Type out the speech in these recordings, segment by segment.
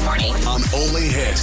morning. On Only Hit.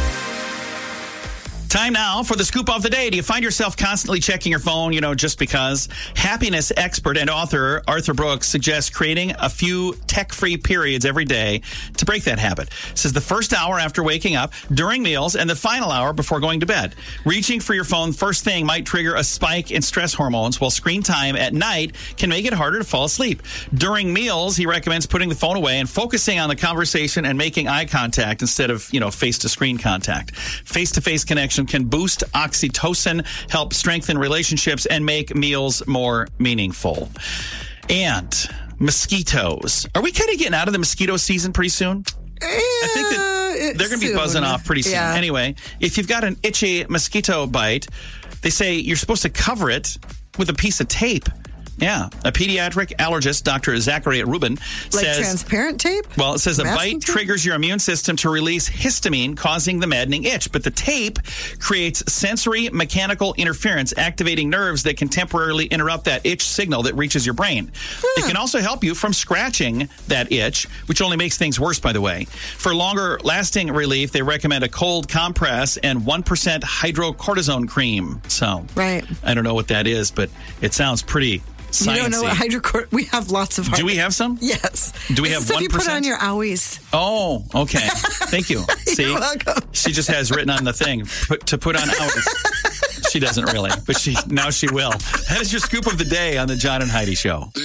Time now for the scoop of the day. Do you find yourself constantly checking your phone, just because? Happiness expert and author Arthur Brooks suggests creating a few tech-free periods every day to break that habit. Says the first hour after waking up, during meals, and the final hour before going to bed. Reaching for your phone first thing might trigger a spike in stress hormones, while screen time at night can make it harder to fall asleep. During meals, he recommends putting the phone away and focusing on the conversation and making eye contact instead of, face-to-screen contact. Face-to-face connection can boost oxytocin, help strengthen relationships, and make meals more meaningful. And mosquitoes. Are we kind of getting out of the mosquito season pretty soon? I think that they're going to be buzzing off pretty soon. Yeah. Anyway, if you've got an itchy mosquito bite, they say you're supposed to cover it with a piece of tape. Yeah. A pediatric allergist, Dr. Zachary Rubin, says... transparent tape? Well, it says a bite triggers your immune system to release histamine, causing the maddening itch. But the tape creates sensory mechanical interference, activating nerves that can temporarily interrupt that itch signal that reaches your brain. It can also help you from scratching that itch, which only makes things worse, by the way. For longer lasting relief, they recommend a cold compress and 1% hydrocortisone cream. So, right. I don't know what that is, but it sounds pretty... Sciencey. You don't know what hydrocortisone... We have lots of... Do we have some? Yes. Do we have 1%? You put on your owies. Oh, okay. Thank you. See? You're welcome. She just has written on the thing, to put on owies. She doesn't really, but now she will. That is your scoop of the day on the John and Heidi Show.